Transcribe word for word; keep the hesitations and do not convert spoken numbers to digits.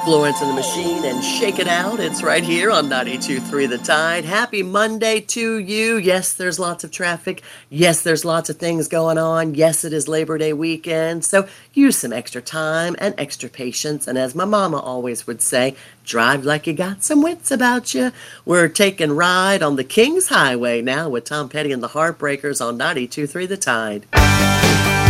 Florence and the Machine and Shake It Out. It's right here on ninety-two point three The Tide. Happy Monday to you. Yes, there's lots of traffic. Yes, there's lots of things going on. Yes, it is Labor Day weekend. So use some extra time and extra patience. And as my mama always would say, drive like you got some wits about you. We're taking ride on the King's Highway now with Tom Petty and the Heartbreakers on ninety-two point three The Tide.